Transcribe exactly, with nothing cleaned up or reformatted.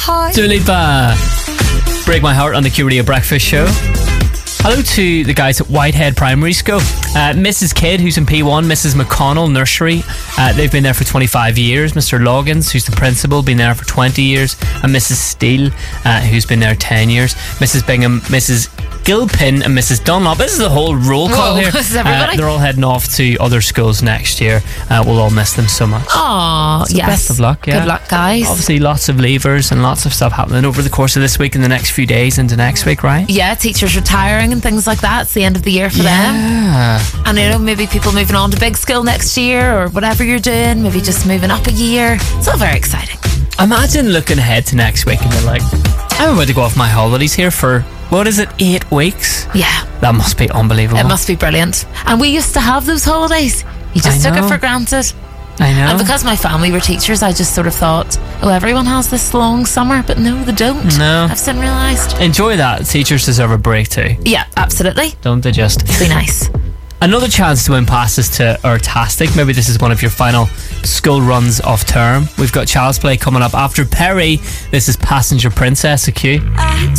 Hi. Dua Lipa. Break My Heart on the Q Radio Breakfast Show. Hello to the guys at Whitehead Primary School. Uh, Missus Kidd, who's in P one, Missus McConnell, Nursery. Uh, they've been there for twenty-five years. Mister Loggins, who's the principal, been there for twenty years. And Missus Steele, uh, who's been there ten years. Missus Bingham, Missus Gilpin and Missus Dunlop. This is the whole roll call Whoa, here. this is everybody? Uh, they're all heading off to other schools next year. Uh, we'll all miss them so much. Aw, So yes. best of luck, yeah. Good luck, guys. Obviously lots of leavers and lots of stuff happening over the course of this week and the next few days into next week, right? Yeah, teachers retiring and things like that. It's the end of the year for them. Yeah. And you know, maybe people moving on to big school next year or whatever you're doing, maybe just moving up a year. It's all very exciting. Imagine looking ahead to next week and you're like, I'm about to go off my holidays here for, what is it, eight weeks? Yeah. That must be unbelievable. It must be brilliant. And we used to have those holidays. You just I took know. it for granted. I know. And because my family were teachers, I just sort of thought, oh, everyone has this long summer, but no, they don't. No. I've soon realised. Enjoy that. Teachers deserve a break too. Yeah, absolutely. Don't they just? Be nice. Another chance to win passes to Ertastic. Maybe this is one of your final school runs of term. We've got Child's Play coming up after Perry. This is Passenger Princess, a Q. I